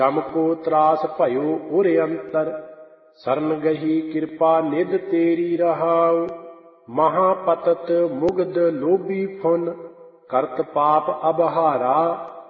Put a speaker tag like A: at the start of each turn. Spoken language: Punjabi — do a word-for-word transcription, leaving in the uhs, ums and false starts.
A: ਜਮ ਕੋ ਤਰਾਸ ਭਇਓ ਉਰ ਅੰਤਰ, ਸਰਨ ਗਹੀ ਕਿਰਪਾ ਨਿਧ ਤੇਰੀ ਰਹਾਉ। ਮਹਾਪਤਤ ਮੁਗਧ ਲੋਭੀ ਫੁਨ, ਕਰਤ ਪਾਪ ਅਬਹਾਰਾ,